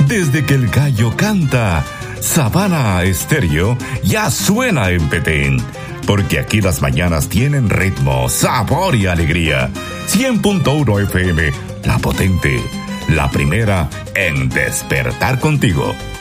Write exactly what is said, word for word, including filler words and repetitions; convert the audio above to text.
Desde que el gallo canta, Sabana Estéreo ya suena en Petén. Porque aquí las mañanas tienen ritmo, sabor y alegría. cien punto uno F M, La Potente, la primera en despertar contigo.